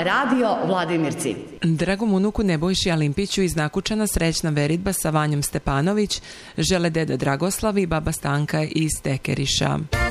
Radio Vladimirci. Dragom unuku Nebojši Alimpiću iz Nakučana srećna veritba sa Vanjom Stepanović žele deda Dragoslav i baba Stanka iz Tekeriša.